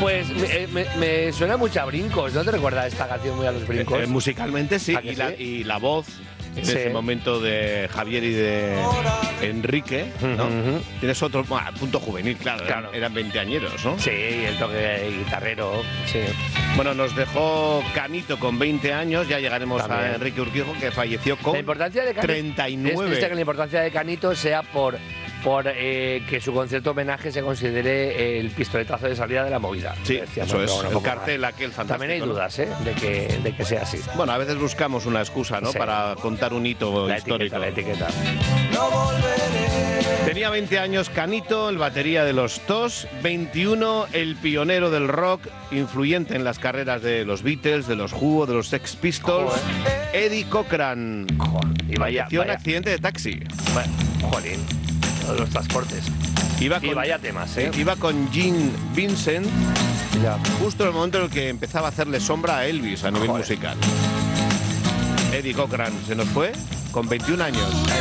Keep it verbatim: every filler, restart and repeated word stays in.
Pues me, me, me suena mucho a Brincos, ¿no te recuerda esta canción muy a los Brincos? Eh, musicalmente sí, y, sí? la, y la voz en Sí. ese momento de Javier y de Enrique, ¿no? Uh-huh. Tienes otro, bueno, punto juvenil, claro, Claro. Eran, eran veinteañeros, ¿no? Sí, el toque guitarrero, sí. Bueno, nos dejó Canito con veinte años, ya llegaremos También. a Enrique Urquijo, que falleció con La importancia de Canito, treinta y es nueve. triste que la importancia de Canito sea por, por eh, que su concierto homenaje se considere el pistoletazo de salida de la movida. Sí, Decíamos, eso pero es, bueno, el poco cartel más. aquel fantástico. También hay ¿no? dudas, ¿eh? De que, de que sea así. Bueno, a veces buscamos una excusa, ¿no? Sí. Para contar un hito La histórico. etiqueta, la etiqueta. Tenía veinte años Canito, el batería de los Tos, veintiuno, el pionero del rock, influyente en las carreras de los Beatles, de los Who, de los Sex Pistols, Eddie Cochran. Joder, y vaya, Falleció en un vaya, accidente de taxi. vaya, jolín, todos los transportes. Iba Y con, vaya temas, ¿eh? iba con Gene Vincent, Ya. justo en el momento en el que empezaba a hacerle sombra a Elvis a nivel Joder. musical. Eddie Cochran se nos fue con veintiún años.